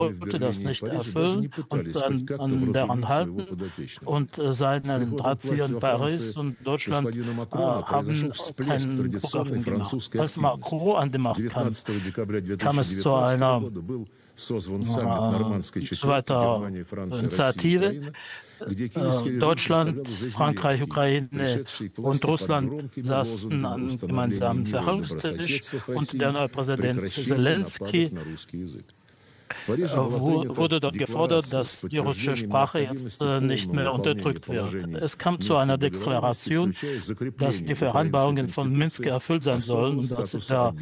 wollte das nicht erfüllen und daran halten und seinen Drahtzieher in Paris und Deutschland haben keinen Druck auf ihn gemacht. Als Macron an die Macht kam es zu einer zweiter Initiative. Deutschland, Frankreich, Ukraine und Russland saßen an gemeinsamen Verhandlungstisch und der neue Präsident Zelensky wurde dort gefordert, dass die russische Sprache jetzt nicht mehr unterdrückt wird. Es kam zu einer Deklaration, dass die Vereinbarungen von Minsk erfüllt sein sollen und dass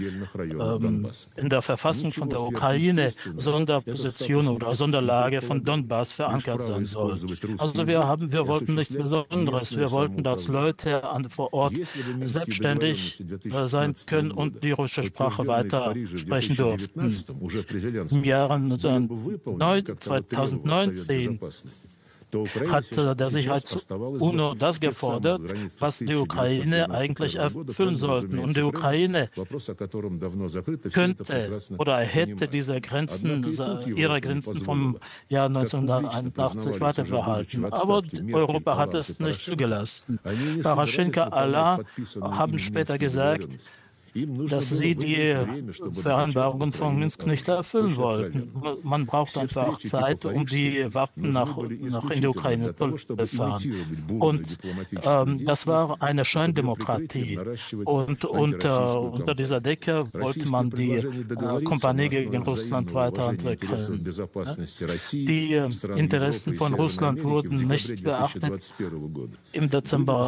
in der Verfassung von der Ukraine Sonderposition oder Sonderlage von Donbass verankert sein soll. Also wir wollten nichts Besonderes. Wir wollten, dass Leute vor Ort selbstständig sein können und die russische Sprache weiter sprechen durften. Im Jahre 2019 hat der Sicherheits-UNO das gefordert, was die Ukraine eigentlich erfüllen sollte. Und die Ukraine könnte oder hätte diese Grenzen, ihre Grenzen vom Jahr 1981 weiterbehalten. Aber Europa hat es nicht zugelassen. Poroschenko, Allah haben später gesagt, dass sie die Vereinbarungen von Minsk nicht erfüllen wollten. Man braucht einfach Zeit, um die Waffen nach in die Ukraine zu fahren. Und das war eine Scheindemokratie. Und unter dieser Decke wollte man die Kompanie gegen Russland weiterentwickeln. Die Interessen von Russland wurden nicht beachtet. Im Dezember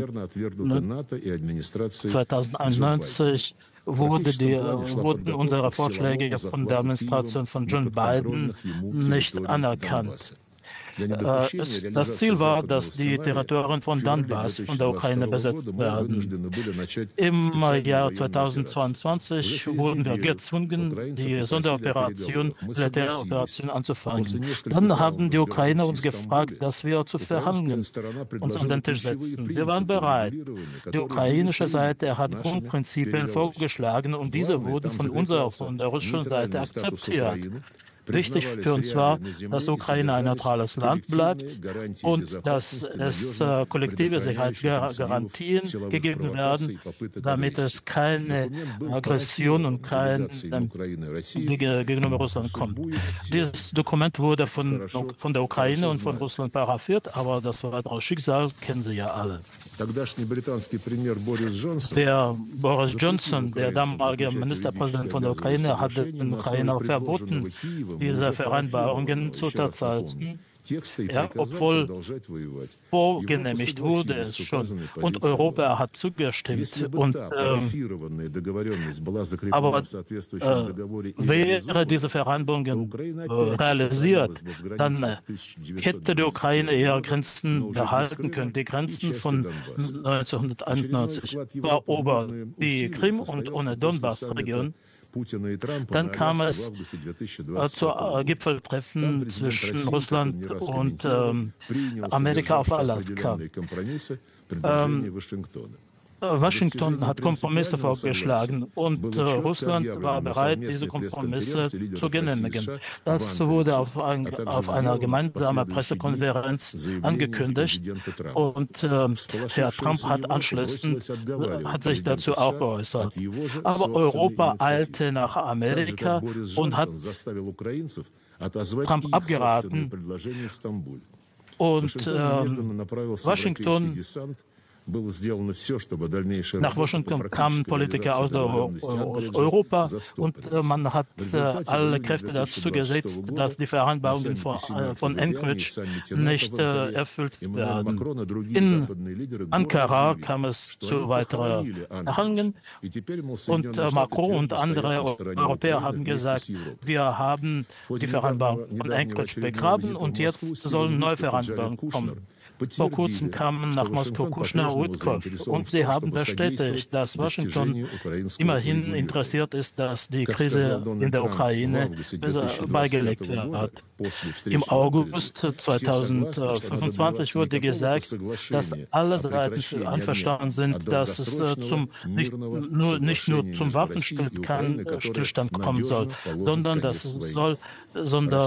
2091 wurden unsere Vorschläge von der Administration von Joe Biden nicht anerkannt. Das Ziel war, dass die Territorien von Donbass von der Ukraine besetzt werden. Im Jahr 2022 wurden wir gezwungen, die Sonderoperation, Militäroperation anzufangen. Dann haben die Ukrainer uns gefragt, dass wir zu Verhandlungen uns an den Tisch setzen. Wir waren bereit. Die ukrainische Seite hat Grundprinzipien vorgeschlagen und diese wurden von der russischen Seite akzeptiert. Wichtig für uns war, dass Ukraine ein neutrales Land bleibt und dass es kollektive Sicherheitsgarantien gegeben werden, damit es keine Aggression und kein gegenüber Russland kommt. Dieses Dokument wurde von der Ukraine und von Russland paraphiert, aber das weitere Schicksal kennen Sie ja alle. Der Boris Johnson, der damalige Ministerpräsident von der Ukraine, hatte den Ukrainer verboten, diese Vereinbarungen zu unterzeichnen, obwohl vorgenehmigt wurde es schon und Europa hat zugestimmt. Aber wäre diese Vereinbarungen realisiert, dann hätte die Ukraine ihre Grenzen behalten können. Die Grenzen von 1991 erobert die Krim und ohne Donbass-Region. Dann kam es zu Gipfeltreffen zwischen Russland und Amerika auf Alaska. Washington hat Kompromisse vorgeschlagen und Russland war bereit, diese Kompromisse zu genehmigen. Das wurde auf einer gemeinsamen Pressekonferenz angekündigt und Herr Trump hat anschließend sich dazu auch geäußert. Aber Europa eilte nach Amerika und hat Trump abgeraten. Und nach Washington kamen Politiker aus Europa und man hat alle Kräfte dazu gesetzt, dass die Vereinbarungen von Anchorage nicht erfüllt werden. In Ankara kam es zu weiteren Verhandlungen und Macron und andere Europäer haben gesagt, wir haben die Vereinbarungen von Anchorage begraben und jetzt sollen neue Vereinbarungen kommen. Vor kurzem kamen nach Moskau Kushner und Witkow und sie haben bestätigt, dass Washington immerhin interessiert ist, dass die Krise in der Ukraine beigelegt wird. Im August 2025 wurde gesagt, dass alle Seiten einverstanden sind, dass es nicht nur zum Waffenstillstand kommen soll, sondern dass es